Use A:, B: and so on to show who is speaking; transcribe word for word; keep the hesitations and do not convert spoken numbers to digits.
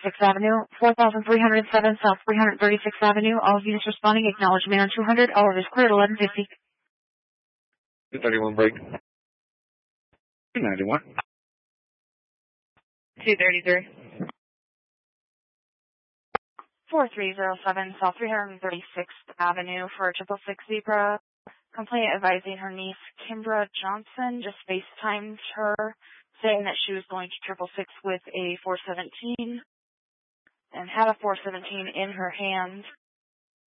A: thirty-sixth Avenue, four thousand three hundred seven South three hundred thirty-sixth Avenue. All units responding. Acknowledgement on two hundred. All is clear at eleven fifty.
B: two thirty-one break. two ninety-one.
C: two thirty-three.
A: four three zero seven South three hundred thirty-sixth Avenue for triple six Zebra. Complaint advising her niece, Kimbra Johnson, just FaceTimed her, saying that she was going to triple six with a four seventeen and had a four seventeen in her hand.